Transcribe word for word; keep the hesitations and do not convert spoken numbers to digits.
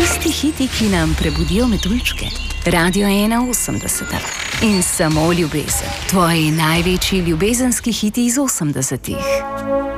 Tisti hiti, ki nam prebudijo metuljčke. Radio ena osemdeseta. In samo ljubezen. Tvoji največji ljubezenski hiti iz osemdesetih.